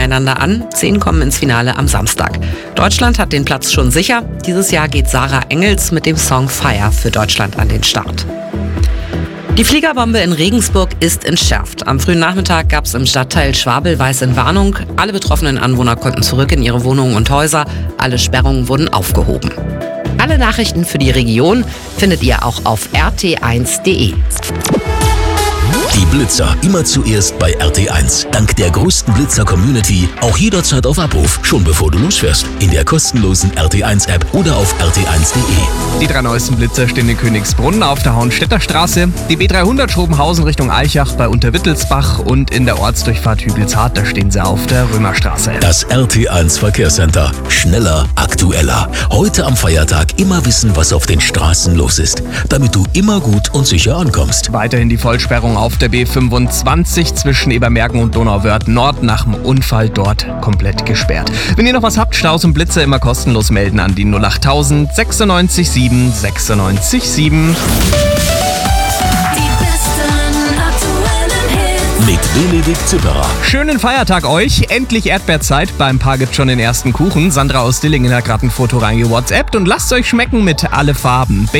gegeneinander an. 10 kommen ins Finale am Samstag. Deutschland hat den Platz schon sicher. Dieses Jahr geht Sarah Engels mit dem Song Fire für Deutschland an den Start. Die Fliegerbombe in Regensburg ist entschärft. Am frühen Nachmittag gab es im Stadtteil Schwabelweiß in Warnung. Alle betroffenen Anwohner konnten zurück in ihre Wohnungen und Häuser. Alle Sperrungen wurden aufgehoben. Alle Nachrichten für die Region findet ihr auch auf rt1.de. Die Blitzer immer zuerst bei RT1. Dank der größten Blitzer-Community auch jederzeit auf Abruf, schon bevor du losfährst. In der kostenlosen RT1-App oder auf rt1.de. Die 3 neuesten Blitzer stehen in Königsbrunn auf der Hauenstädter Straße, die B300 Schrobenhausen Richtung Eichach bei Unterwittelsbach und in der Ortsdurchfahrt Hügelzart, da stehen sie auf der Römerstraße. Das RT1 Verkehrscenter. Schneller, aktueller. Heute am Feiertag immer wissen, was auf den Straßen los ist, damit du immer gut und sicher ankommst. Weiterhin die Vollsperrung auf der B25 zwischen Ebermergen und Donauwörth Nord nach dem Unfall dort komplett gesperrt. Wenn ihr noch was habt, Staus und Blitze immer kostenlos melden an die 08000 96 7 96 7. Mit Benedikt Zipperer. Schönen Feiertag euch. Endlich Erdbeerzeit. Beim Paar gibt's schon den ersten Kuchen. Sandra aus Dillingen hat gerade ein Foto reingewhatsappt und lasst euch schmecken mit alle Farben.